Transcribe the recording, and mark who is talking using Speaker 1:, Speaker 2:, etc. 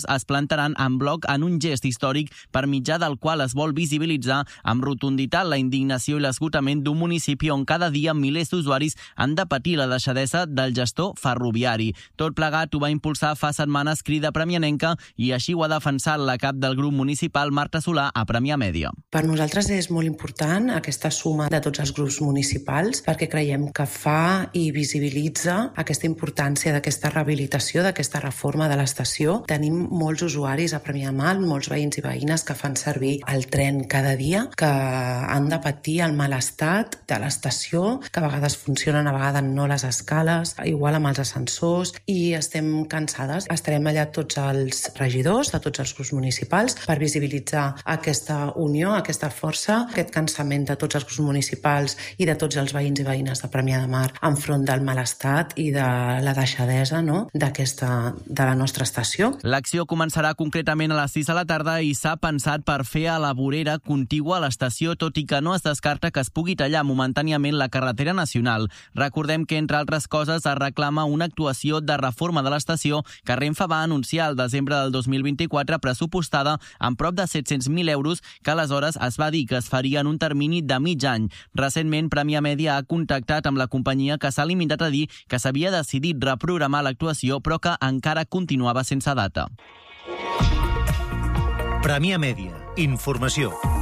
Speaker 1: es plantaran en bloc en un gest històric per mitjà del qual es vol visibilitzar amb rotunditat la indignació i l'esgotament d'un municipi on cada dia milers d'usuaris han de patir la deixadesa del gestor ferroviari. Tot plegat ho va impulsar fa setmanes Crida Premianenca i així ho ha defensat la cap del grup municipal Marta Solà a Premià Mèdia.
Speaker 2: Per nosaltres és molt important aquesta suma de tots els grups municipals perquè creiem que fa i visibilitza aquesta importància d'aquesta rehabilitació, d'aquesta reforma de l'estació. Tenim molts usuaris a Premià de Mar, molts veïns i veïnes que fan servir el tren cada dia, que han de patir el mal estat de l'estació, que a vegades funcionen, a vegades no les escales, igual amb els ascensors, i estem cansades. Estarem allà tots els regidors de tots els grups municipals per visibilitzar aquesta unió, aquesta força, aquest cansament de tots els grups municipals i de tots els veïns i veïnes de Premià de Mar enfront del mal estat i de la deixadesa, no?, de la nostra estació.
Speaker 1: L'acció començarà concretament a les 6 de la tarda i s'ha pensat per fer a la vorera contigua a l'estació, tot i que no es descarta que es pugui tallar momentàniament la carretera nacional. Recordem que, entre altres coses, es reclama una actuació de reforma de l'estació que Renfe va anunciar al desembre del 2024, pressupostada amb prop de 700.000 euros, que aleshores es va dir que es faria en un termini de mig any. Recentment, Premià Mèdia ha contactat amb la companyia, que s'ha limitat a dir que s'havia decidit reprogramar l'actuació, però que encara continuava sense data.
Speaker 3: Premià Mèdia. Informació.